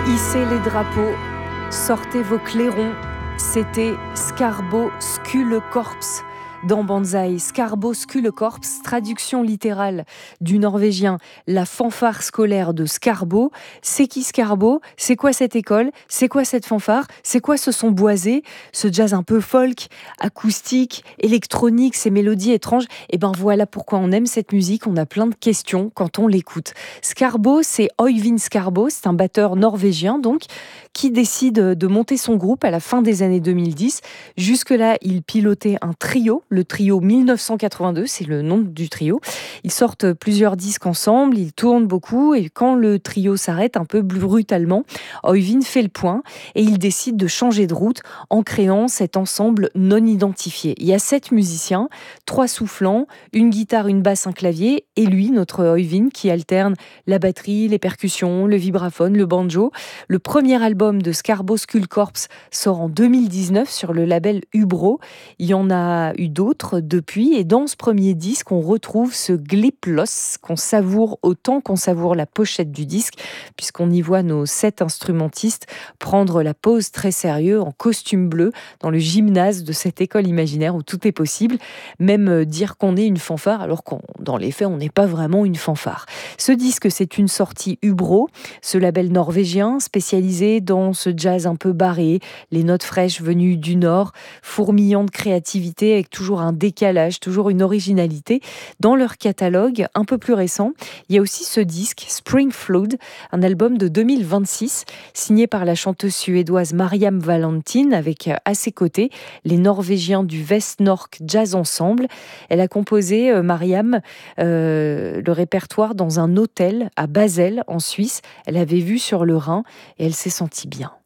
Hissez les drapeaux, sortez vos clairons. C'était Scarbo Skulekorps dans Banzai. Scarbo Skulekorps, traduction littérale du norvégien, la fanfare scolaire de Scarbo. C'est qui Scarbo? C'est quoi cette école? C'est quoi cette fanfare? C'est quoi ce son boisé? Ce jazz un peu folk, acoustique, électronique, ces mélodies étranges? Et ben voilà pourquoi on aime cette musique. On a plein de questions quand on l'écoute. Scarbo, c'est Øyvind Scarbo, c'est un batteur norvégien donc, qui décide de monter son groupe à la fin des années 2010. Jusque-là, il pilotait un trio, le trio 1982, c'est le nom du trio. Ils sortent plusieurs disques ensemble, ils tournent beaucoup, et quand le trio s'arrête un peu brutalement, Øyvind fait le point et il décide de changer de route en créant cet ensemble non identifié. Il y a 7 musiciens, 3 soufflants, une guitare, une basse, un clavier, et lui, notre Øyvind, qui alterne la batterie, les percussions, le vibraphone, le banjo. Le premier album de Scarbo Skulekorps sort en 2019 sur le label Ubro. Il y en a eu d'autres depuis, et dans ce premier disque, on retrouve ce gliplos qu'on savoure autant qu'on savoure la pochette du disque, puisqu'on y voit nos 7 instrumentistes prendre la pose très sérieux en costume bleu dans le gymnase de cette école imaginaire où tout est possible, même dire qu'on est une fanfare alors qu'on, dans les faits, on n'est pas vraiment une fanfare. Ce disque, c'est une sortie Ubro, ce label norvégien spécialisé dans ce jazz un peu barré, les notes fraîches venues du Nord, fourmillant de créativité avec toujours un décalage, toujours une originalité. Dans leur catalogue un peu plus récent, il y a aussi ce disque Spring Flood, un album de 2026 signé par la chanteuse suédoise Mariam Valentin avec à ses côtés les Norvégiens du Vestnork Jazz Ensemble. Elle a composé, Mariam, le répertoire dans un hôtel à Basel en Suisse. Elle avait vu sur le Rhin et elle s'est sentie bien.